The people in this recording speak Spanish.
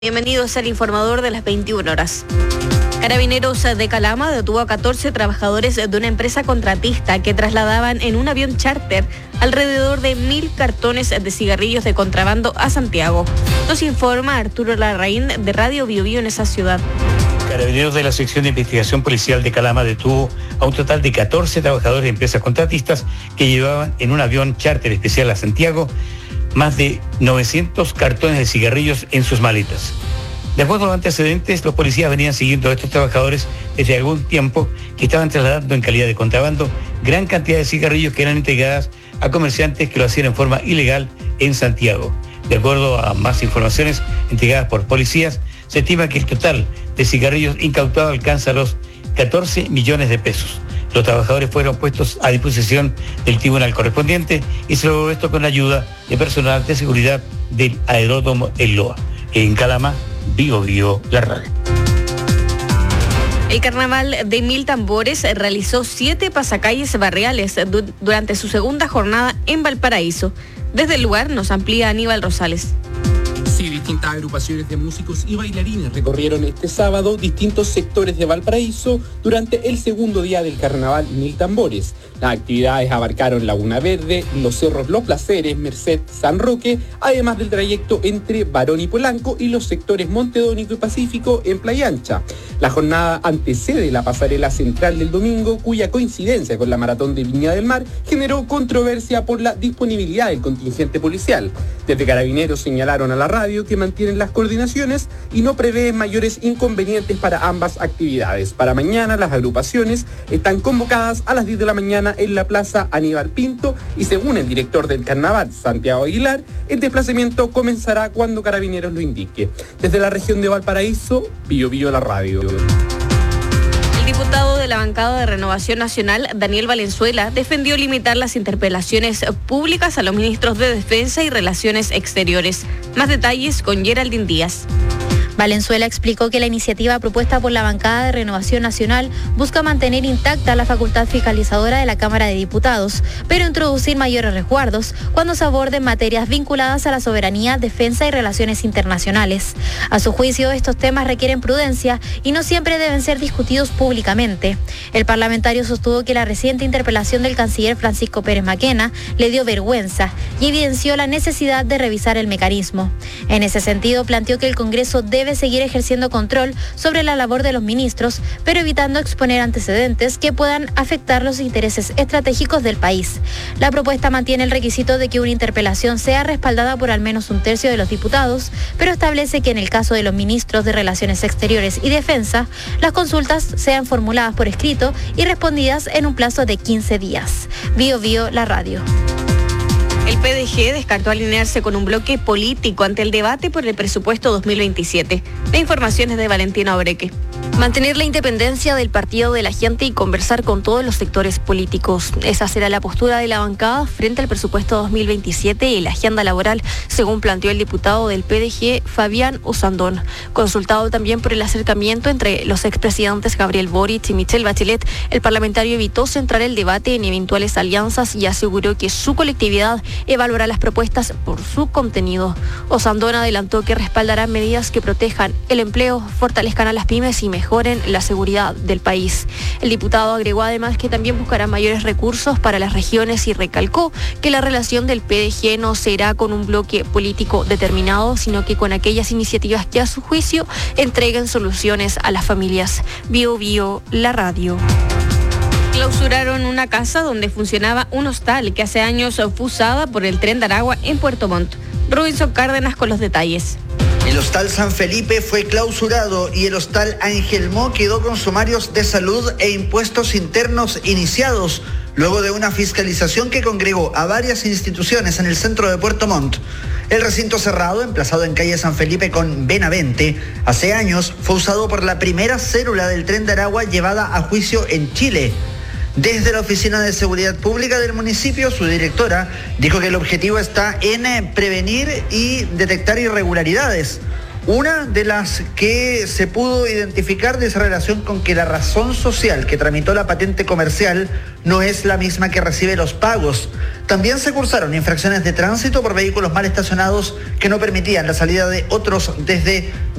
Bienvenidos al informador de las 21 horas. Carabineros de Calama detuvo a 14 trabajadores de una empresa contratista que trasladaban en un avión charter alrededor de 1.000 cartones de cigarrillos de contrabando a Santiago. Nos informa Arturo Larraín de Radio Biobío en esa ciudad. Carabineros de la Sección de Investigación Policial de Calama detuvo a un total de 14 trabajadores de empresas contratistas que llevaban en un avión charter especial a Santiago más de 900 cartones de cigarrillos en sus maletas. De acuerdo a los antecedentes, los policías venían siguiendo a estos trabajadores desde algún tiempo que estaban trasladando en calidad de contrabando gran cantidad de cigarrillos que eran entregadas a comerciantes que lo hacían en forma ilegal en Santiago. De acuerdo a más informaciones entregadas por policías, se estima que el total de cigarrillos incautados alcanza los 14 millones de pesos. Los trabajadores fueron puestos a disposición del tribunal correspondiente y se logró esto con la ayuda de personal de seguridad del aeródromo El Loa. En Calama, Biobío, la radio. El carnaval de 1000 tambores realizó 7 pasacalles barriales durante su segunda jornada en Valparaíso. Desde el lugar nos amplía Aníbal Rosales. Sí, distintas agrupaciones de músicos y bailarines recorrieron este sábado distintos sectores de Valparaíso durante el segundo día del carnaval 1000 tambores. Las actividades abarcaron Laguna Verde, los cerros Los Placeres, Merced, San Roque, además del trayecto entre Barón y Polanco y los sectores Montedónico y Pacífico en Playa Ancha. La jornada antecede la pasarela central del domingo, cuya coincidencia con la maratón de Viña del Mar generó controversia por la disponibilidad del contingente policial. Desde Carabineros señalaron a la radio que mantienen las coordinaciones y no prevén mayores inconvenientes para ambas actividades. Para mañana las agrupaciones están convocadas a las 10 de la mañana en la Plaza Aníbal Pinto y según el director del carnaval, Santiago Aguilar, el desplazamiento comenzará cuando Carabineros lo indique. Desde la región de Valparaíso, Biobío la radio. El diputado de la bancada de Renovación Nacional, Daniel Valenzuela, defendió limitar las interpelaciones públicas a los ministros de Defensa y Relaciones Exteriores. Más detalles con Geraldine Díaz. Valenzuela explicó que la iniciativa propuesta por la bancada de Renovación Nacional busca mantener intacta la facultad fiscalizadora de la Cámara de Diputados, pero introducir mayores resguardos cuando se aborden materias vinculadas a la soberanía, defensa y relaciones internacionales. A su juicio, estos temas requieren prudencia y no siempre deben ser discutidos públicamente. El parlamentario sostuvo que la reciente interpelación del canciller Francisco Pérez Maquena le dio vergüenza y evidenció la necesidad de revisar el mecanismo. En ese sentido, planteó que el Congreso debe seguir ejerciendo control sobre la labor de los ministros, pero evitando exponer antecedentes que puedan afectar los intereses estratégicos del país. La propuesta mantiene el requisito de que una interpelación sea respaldada por al menos un tercio de los diputados, pero establece que en el caso de los ministros de Relaciones Exteriores y Defensa, las consultas sean formuladas por escrito y respondidas en un plazo de 15 días. Biobío, la radio. El PDG descartó alinearse con un bloque político ante el debate por el presupuesto 2027. La información es de Valentina Obreque. Mantener la independencia del partido de la gente y conversar con todos los sectores políticos. Esa será la postura de la bancada frente al presupuesto 2027 y la agenda laboral, según planteó el diputado del PDG, Fabián Usandón. Consultado también por el acercamiento entre los expresidentes Gabriel Boric y Michelle Bachelet, el parlamentario evitó centrar el debate en eventuales alianzas y aseguró que su colectividad evaluará las propuestas por su contenido. Usandón adelantó que respaldará medidas que protejan el empleo, fortalezcan a las pymes y mejoren la seguridad del país. El diputado agregó además que también buscará mayores recursos para las regiones y recalcó que la relación del PDG no será con un bloque político determinado, sino que con aquellas iniciativas que a su juicio entreguen soluciones a las familias. Biobío, la radio. Clausuraron una casa donde funcionaba un hostal que hace años fue usada por el Tren de Aragua en Puerto Montt. Robinson Cárdenas con los detalles. El Hostal San Felipe fue clausurado y el Hostal Angelmó quedó con sumarios de salud e impuestos internos iniciados luego de una fiscalización que congregó a varias instituciones en el centro de Puerto Montt. El recinto cerrado, emplazado en calle San Felipe con Benavente, hace años fue usado por la primera célula del Tren de Aragua llevada a juicio en Chile. Desde la Oficina de Seguridad Pública del municipio, su directora dijo que el objetivo está en prevenir y detectar irregularidades. Una de las que se pudo identificar dice relación con que la razón social que tramitó la patente comercial no es la misma que recibe los pagos. También se cursaron infracciones de tránsito por vehículos mal estacionados que no permitían la salida de otros desde